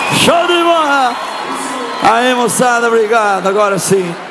Show de bola! Aí, moçada, obrigado. Agora sim.